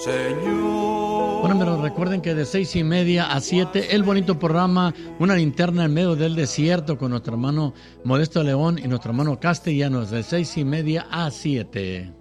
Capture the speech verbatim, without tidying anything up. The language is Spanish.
Señor. Bueno, pero recuerden que de seis y media a siete, el bonito programa Una linterna en medio del desierto con nuestro hermano Modesto León y nuestro hermano Castellanos, de seis y media a siete.